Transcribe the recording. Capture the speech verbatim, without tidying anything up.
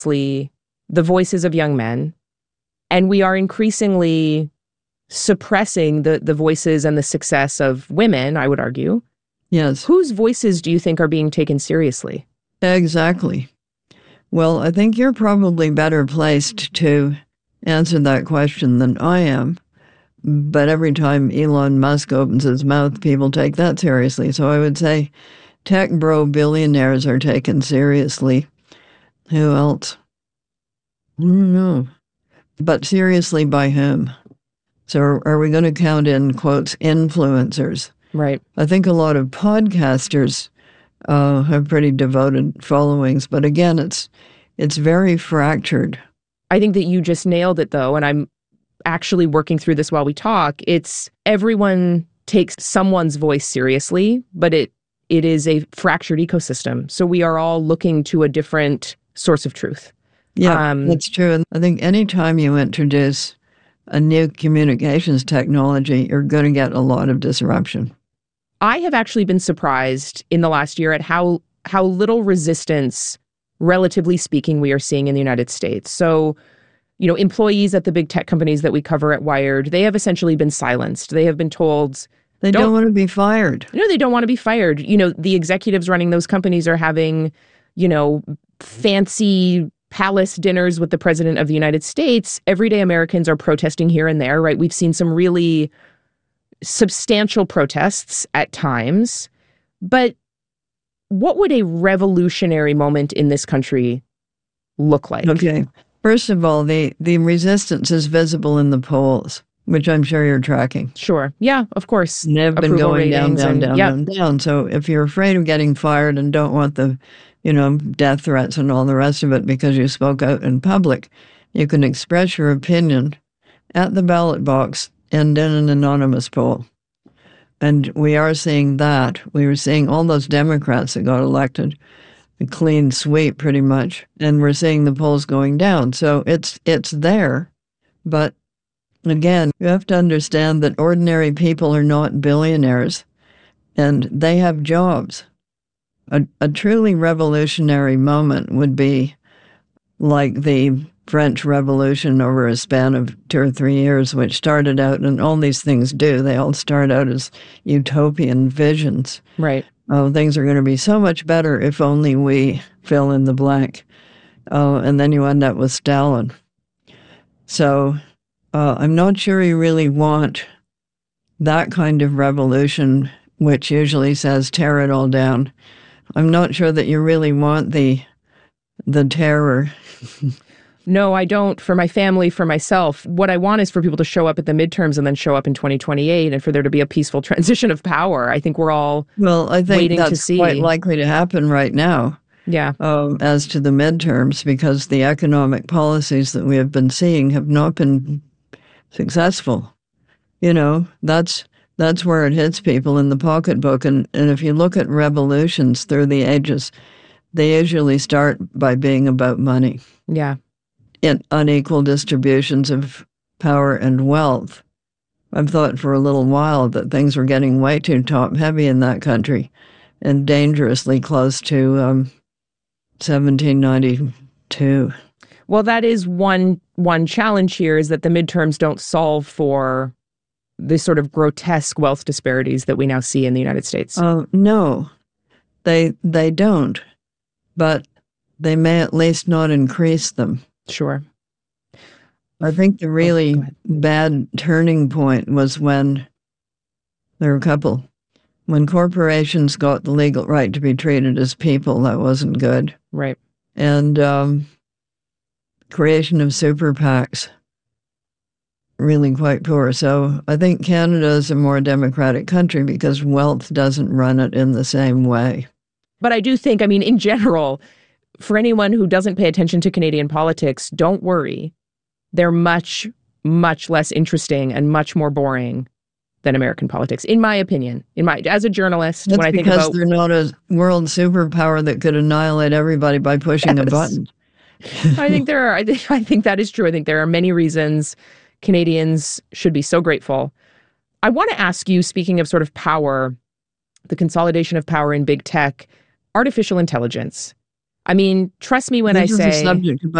the voices of young men, and we are increasingly suppressing the, the voices and the success of women, I would argue. Yes. Whose voices do you think are being taken seriously? Exactly. Well, I think you're probably better placed to answer that question than I am. But every time Elon Musk opens his mouth, people take that seriously. So I would say tech bro billionaires are taken seriously. Who else? I don't know. But seriously by whom? So are we going to count in, quotes, influencers? Right. I think a lot of podcasters uh, have pretty devoted followings. But again, it's it's very fractured. I think that you just nailed it, though, and I'm actually working through this while we talk. It's everyone takes someone's voice seriously, but it it is a fractured ecosystem. So we are all looking to a different source of truth. Yeah, um, that's true. And I think anytime you introduce a new communications technology, you're going to get a lot of disruption. I have actually been surprised in the last year at how how little resistance, relatively speaking, we are seeing in the United States. So, you know, employees at the big tech companies that we cover at Wired, they have essentially been silenced. They have been told they don't, don't want to be fired. No, they don't want to be fired. You know, the executives running those companies are having, you know, fancy palace dinners with the president of the United States. Everyday Americans are protesting here and there, right? We've seen some really substantial protests at times. But what would a revolutionary moment in this country look like? Okay. First of all, the, the resistance is visible in the polls, which I'm sure you're tracking. Sure. Yeah, of course. And they've been going down, down, and, down, yep. down, down. So if you're afraid of getting fired and don't want the, you know, death threats and all the rest of it because you spoke out in public, you can express your opinion at the ballot box and in an anonymous poll. And we are seeing that. We were seeing all those Democrats that got elected, a clean sweep pretty much, and we're seeing the polls going down. So it's it's there. But again, you have to understand that ordinary people are not billionaires, and they have jobs. A, a truly revolutionary moment would be like the French Revolution over a span of two or three years, which started out, and all these things do, they all start out as utopian visions. Right. Oh, things are going to be so much better if only we fill in the blank. Oh, and then you end up with Stalin. So uh, I'm not sure you really want that kind of revolution, which usually says tear it all down. I'm not sure that you really want the the terror. No, I don't. For my family, for myself, what I want is for people to show up at the midterms and then show up in twenty twenty-eight and for there to be a peaceful transition of power. I think we're all well, I think waiting that's to see. Quite likely to happen right now. Yeah. Um, as to the midterms, because the economic policies that we have been seeing have not been successful. You know, that's that's where it hits people in the pocketbook. And, and if you look at revolutions through the ages, they usually start by being about money. Yeah. In unequal distributions of power and wealth. I've thought for a little while that things were getting way too top-heavy in that country and dangerously close to um, seventeen ninety-two. Well, that is one one challenge here, is that the midterms don't solve for the sort of grotesque wealth disparities that we now see in the United States. Uh, no, they they don't, but they may at least not increase them. Sure. I think the really oh, bad turning point was when there were a couple. When corporations got the legal right to be treated as people, that wasn't good. Right. And um, creation of super PACs, really quite poor. So I think Canada is a more democratic country because wealth doesn't run it in the same way. But I do think, I mean, in general, for anyone who doesn't pay attention to Canadian politics, don't worry. They're much, much less interesting and much more boring than American politics, in my opinion. In my as a journalist, That's when I think because about, they're not a world superpower that could annihilate everybody by pushing yes. a button. I think there are. I think I think that is true. I think there are many reasons Canadians should be so grateful. I want to ask you, speaking of sort of power, the consolidation of power in big tech, artificial intelligence. I mean, trust me when I This is a say subject